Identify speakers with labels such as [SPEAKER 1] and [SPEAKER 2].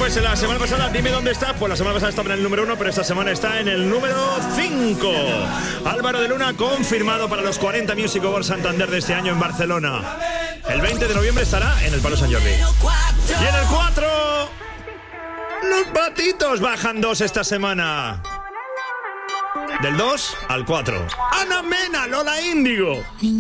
[SPEAKER 1] Pues la semana pasada, dime dónde está. Pues la semana pasada estaba en el número 1, pero esta semana está en el número 5. Álvaro de Luna, confirmado para los 40 Music Awards Santander de este año en Barcelona. El 20 de noviembre estará en el Palo San Jordi. Y en el 4, los Patitos bajan 2 esta semana. Del 2 al 4. Ana Mena, Lola Índigo.